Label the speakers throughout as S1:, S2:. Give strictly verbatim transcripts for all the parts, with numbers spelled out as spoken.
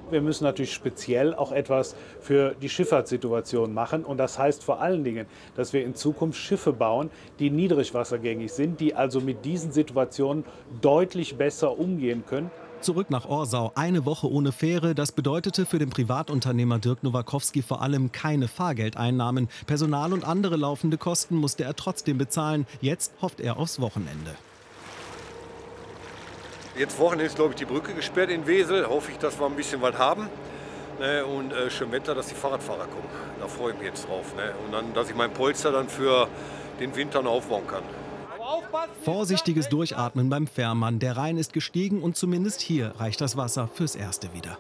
S1: Wir müssen natürlich speziell auch etwas für die Schifffahrtssituation machen. Und das heißt vor allen Dingen, dass wir in Zukunft Schiffe bauen, die niedrigwassergängig sind, die also mit diesen Situationen deutlich besser umgehen können.
S2: Zurück nach Orsau, eine Woche ohne Fähre. Das bedeutete für den Privatunternehmer Dirk Nowakowski vor allem keine Fahrgeldeinnahmen. Personal und andere laufende Kosten musste er trotzdem bezahlen. Jetzt hofft er aufs Wochenende.
S3: Jetzt Wochenende ist, glaube ich, die Brücke gesperrt in Wesel. Hoffe ich, dass wir ein bisschen was haben. Ne, und äh, schön Wetter, dass die Fahrradfahrer kommen. Da freue ich mich jetzt drauf. Ne? Und dann, dass ich mein Polster dann für den Winter noch aufbauen kann.
S2: Vorsichtiges Durchatmen beim Fährmann. Der Rhein ist gestiegen und zumindest hier reicht das Wasser fürs Erste wieder.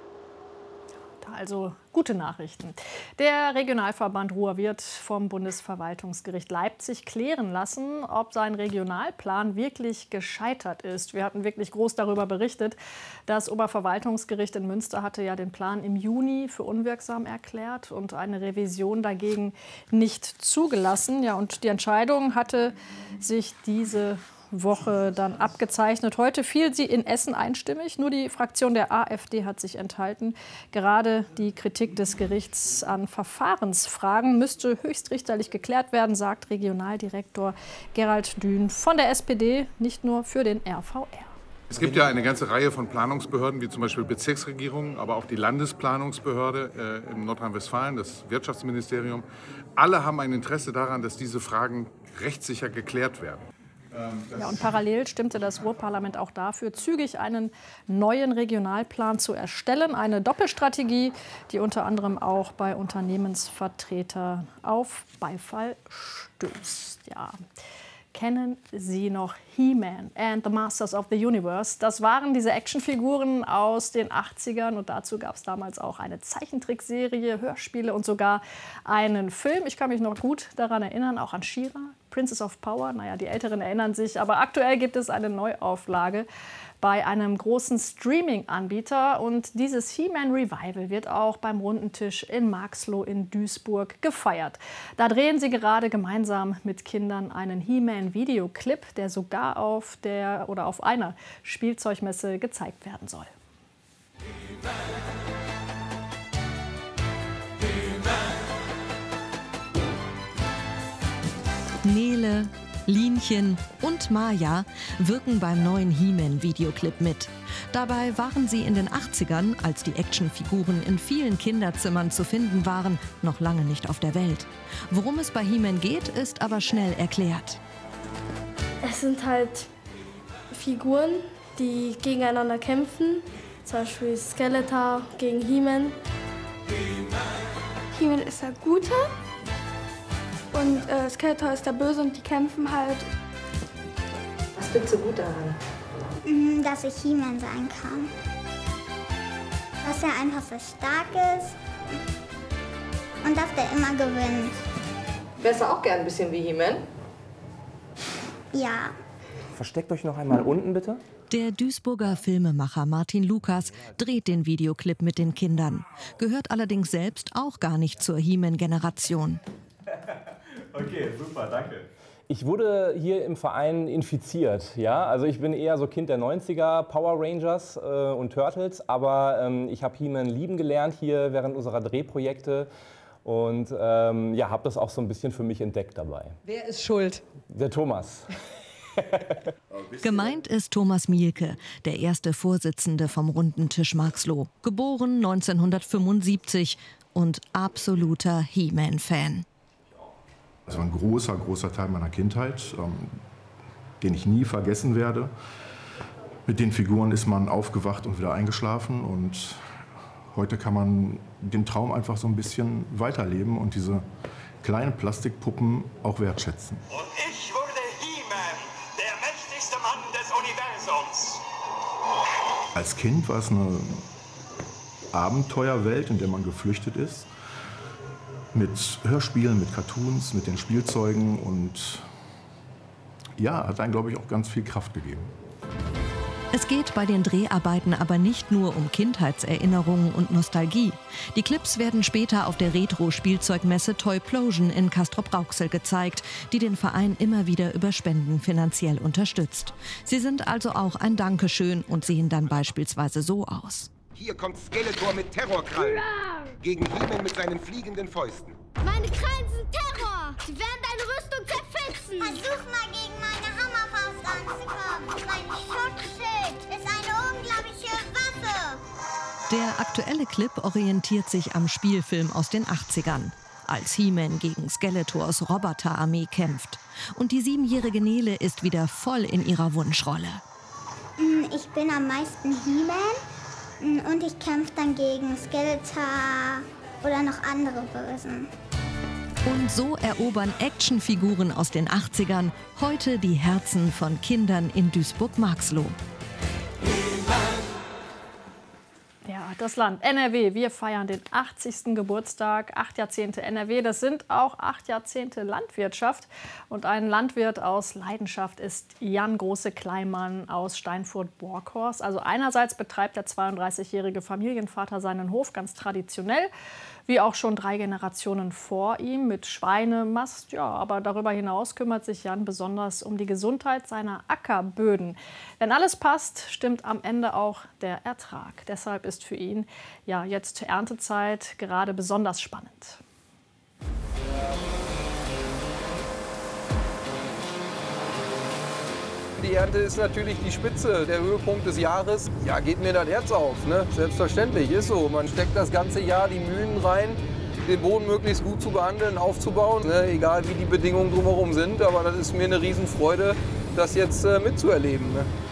S4: Also gute Nachrichten. Der Regionalverband Ruhr wird vom Bundesverwaltungsgericht Leipzig klären lassen, ob sein Regionalplan wirklich gescheitert ist. Wir hatten wirklich groß darüber berichtet. Das Oberverwaltungsgericht in Münster hatte ja den Plan im Juni für unwirksam erklärt und eine Revision dagegen nicht zugelassen. Ja, und die Entscheidung hatte sich diese Woche dann abgezeichnet. Heute fiel sie in Essen einstimmig. Nur die Fraktion der AfD hat sich enthalten. Gerade die Kritik des Gerichts an Verfahrensfragen müsste höchstrichterlich geklärt werden, sagt Regionaldirektor Gerald Dün von der S P D, nicht nur für den R V R.
S5: Es gibt ja eine ganze Reihe von Planungsbehörden, wie zum Beispiel Bezirksregierungen, aber auch die Landesplanungsbehörde äh, in Nordrhein-Westfalen, das Wirtschaftsministerium. Alle haben ein Interesse daran, dass diese Fragen rechtssicher geklärt werden.
S4: Ja, und parallel stimmte das Ruhrparlament auch dafür, zügig einen neuen Regionalplan zu erstellen. Eine Doppelstrategie, die unter anderem auch bei Unternehmensvertretern auf Beifall stößt. Ja. Kennen Sie noch He-Man and the Masters of the Universe? Das waren diese Actionfiguren aus den achtzigern und dazu gab es damals auch eine Zeichentrickserie, Hörspiele und sogar einen Film. Ich kann mich noch gut daran erinnern, auch an She-Ra, Princess of Power. Naja, die Älteren erinnern sich, aber aktuell gibt es eine Neuauflage bei einem großen Streaming-Anbieter. Und dieses He-Man Revival wird auch beim Runden Tisch in Marxloh in Duisburg gefeiert. Da drehen sie gerade gemeinsam mit Kindern einen He-Man-Videoclip, der sogar auf der oder auf einer Spielzeugmesse gezeigt werden soll.
S6: Nele, Linchen und Maya wirken beim neuen He-Man-Videoclip mit. Dabei waren sie in den achtzigern, als die Actionfiguren in vielen Kinderzimmern zu finden waren, noch lange nicht auf der Welt. Worum es bei He-Man geht, ist aber schnell erklärt.
S7: Es sind halt Figuren, die gegeneinander kämpfen. Zum Beispiel Skeletor gegen He-Man.
S8: He-Man ist der Gute. Und äh, Skeletor ist der Böse und die kämpfen halt.
S9: Was findest du gut daran?
S10: Dass ich He-Man sein kann. Dass er einfach so stark ist und dass der immer gewinnt.
S9: Wärst du auch gern ein bisschen wie He-Man?
S10: Ja.
S11: Versteckt euch noch einmal unten, bitte.
S6: Der Duisburger Filmemacher Martin Lukas dreht den Videoclip mit den Kindern. Gehört allerdings selbst auch gar nicht zur He-Man-Generation.
S11: Okay, super, danke. Ich wurde hier im Verein infiziert, ja. Also ich bin eher so Kind der neunziger, Power Rangers äh, und Turtles, aber ähm, ich habe He-Man lieben gelernt hier während unserer Drehprojekte und ähm, ja, habe das auch so ein bisschen für mich entdeckt dabei.
S9: Wer ist schuld?
S11: Der Thomas.
S6: Gemeint ist Thomas Mielke, der erste Vorsitzende vom Runden Tisch Marxloh, geboren neunzehnhundertfünfundsiebzig und absoluter He-Man-Fan.
S12: Das war ein großer, großer Teil meiner Kindheit, ähm, den ich nie vergessen werde. Mit den Figuren ist man aufgewacht und wieder eingeschlafen. Und heute kann man den Traum einfach so ein bisschen weiterleben und diese kleinen Plastikpuppen auch wertschätzen.
S13: Und ich wurde He-Man, der mächtigste Mann des Universums.
S12: Als Kind war es eine Abenteuerwelt, in der man geflüchtet ist. Mit Hörspielen, mit Cartoons, mit den Spielzeugen und ja, hat einen, glaube ich, auch ganz viel Kraft gegeben.
S6: Es geht bei den Dreharbeiten aber nicht nur um Kindheitserinnerungen und Nostalgie. Die Clips werden später auf der Retro-Spielzeugmesse Toyplosion in Castrop-Rauxel gezeigt, die den Verein immer wieder über Spenden finanziell unterstützt. Sie sind also auch ein Dankeschön und sehen dann beispielsweise so aus.
S14: Hier kommt Skeletor mit Terrorkrallen. Gegen He-Man mit seinen fliegenden Fäusten.
S10: Meine Krallen sind Terror. Sie werden deine Rüstung zerfetzen. Versuch mal gegen meine Hammerfaust anzukommen. Mein Schutzschild ist eine unglaubliche Waffe.
S6: Der aktuelle Clip orientiert sich am Spielfilm aus den achtzigern. Als He-Man gegen Skeletors Roboterarmee kämpft. Und die siebenjährige Nele ist wieder voll in ihrer Wunschrolle.
S10: Ich bin am meisten He-Man und ich kämpfe dann gegen Skeletor oder noch andere Bösen.
S6: Und so erobern Actionfiguren aus den achtzigern heute die Herzen von Kindern in Duisburg-Marxloh.
S4: Ja, das Land N R W. Wir feiern den achtzigsten Geburtstag. Acht Jahrzehnte N R W, das sind auch acht Jahrzehnte Landwirtschaft. Und ein Landwirt aus Leidenschaft ist Jan Große-Kleimann aus Steinfurt-Borkhorst. Also einerseits betreibt der zweiunddreißigjährige Familienvater seinen Hof ganz traditionell, wie auch schon drei Generationen vor ihm, mit Schweinemast. Ja, aber darüber hinaus kümmert sich Jan besonders um die Gesundheit seiner Ackerböden. Wenn alles passt, stimmt am Ende auch der Ertrag. Deshalb ist für ihn ja jetzt Erntezeit gerade besonders spannend.
S15: Die Ernte ist natürlich die Spitze, der Höhepunkt des Jahres. Ja, geht mir das Herz auf, ne? Selbstverständlich, ist so. Man steckt das ganze Jahr die Mühen rein, den Boden möglichst gut zu behandeln, aufzubauen, ne? Egal wie die Bedingungen drumherum sind. Aber das ist mir eine Riesenfreude, das jetzt äh, mitzuerleben. Ne?